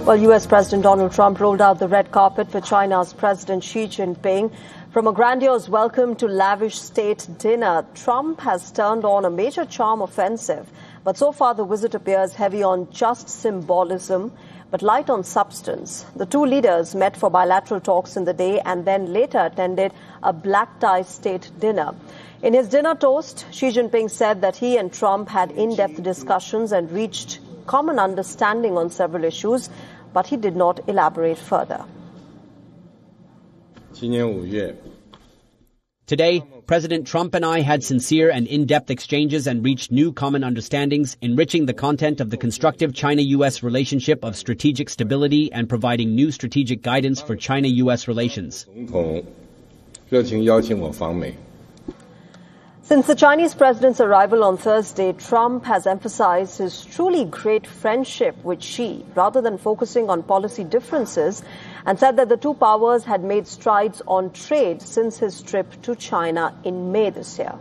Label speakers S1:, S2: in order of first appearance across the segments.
S1: Well, U.S. President Donald Trump rolled out the red carpet for China's President Xi Jinping. From a grandiose welcome to lavish state dinner, Trump has turned on a major charm offensive. But so far, the visit appears heavy on just symbolism, but light on substance. The two leaders met for bilateral talks in the day and then later attended a black-tie state dinner. In his dinner toast, Xi Jinping said that he and Trump had in-depth discussions and reached common understanding on several issues, but he did not elaborate further.
S2: Today, President Trump and I had sincere and in-depth exchanges and reached new common understandings, enriching the content of the constructive China-U.S. relationship of strategic stability and providing new strategic guidance for China-U.S. relations.
S1: Since the Chinese president's arrival on Thursday, Trump has emphasized his truly great friendship with Xi, rather than focusing on policy differences, and said that the two powers had made strides on trade since his trip to China in May this year.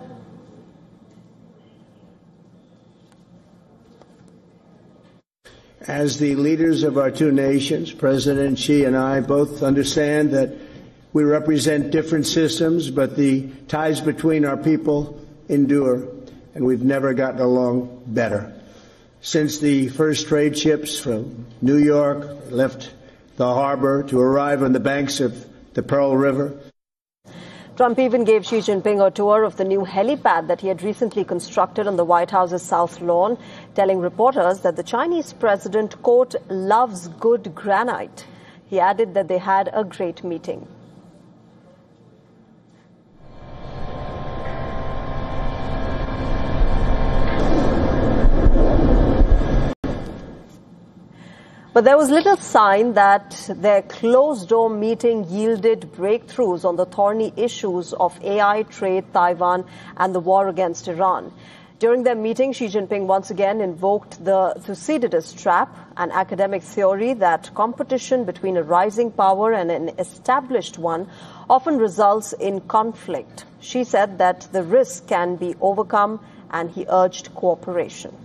S3: As the leaders of our two nations, President Xi and I both understand that we represent different systems, but the ties between our people endure, and we've never gotten along better. Since the first trade ships from New York left the harbor to arrive on the banks of the Pearl River.
S1: Trump even gave Xi Jinping a tour of the new helipad that he had recently constructed on the White House's South Lawn, telling reporters that the Chinese president, quote, loves good granite. He added that they had a great meeting. But there was little sign that their closed-door meeting yielded breakthroughs on the thorny issues of AI, trade, Taiwan, and the war against Iran. During their meeting, Xi Jinping once again invoked the Thucydides trap, an academic theory that competition between a rising power and an established one often results in conflict. Xi said that the risk can be overcome, and he urged cooperation.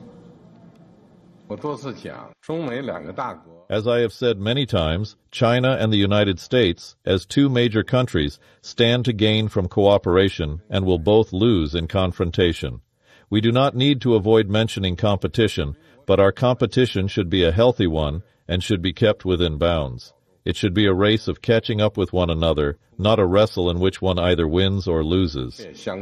S4: As I have said many times, China and the United States, as two major countries, stand to gain from cooperation and will both lose in confrontation. We do not need to avoid mentioning competition, but our competition should be a healthy one and should be kept within bounds. It should be a race of catching up with one another, not a wrestle in which one either wins or loses.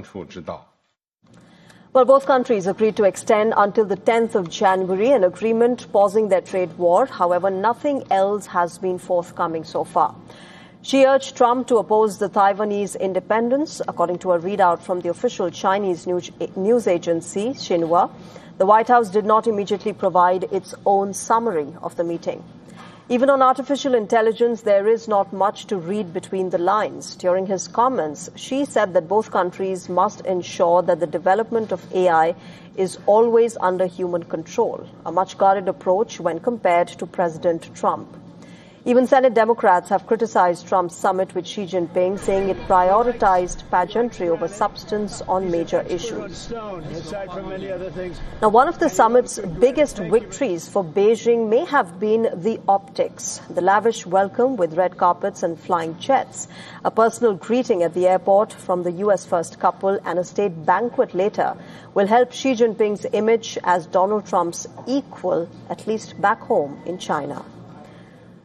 S1: Well, both countries agreed to extend until the 10th of January an agreement pausing their trade war. However, nothing else has been forthcoming so far. She urged Trump to oppose the Taiwanese independence, according to a readout from the official Chinese news agency, Xinhua. The White House did not immediately provide its own summary of the meeting. Even on artificial intelligence, there is not much to read between the lines. During his comments, Xi said that both countries must ensure that the development of AI is always under human control, a much guarded approach when compared to President Trump. Even Senate Democrats have criticized Trump's summit with Xi Jinping, saying it prioritized pageantry over substance on major issues. Now, one of the summit's biggest victories for Beijing may have been the optics. The lavish welcome with red carpets and flying jets, a personal greeting at the airport from the U.S. first couple, and a state banquet later will help Xi Jinping's image as Donald Trump's equal, at least back home in China.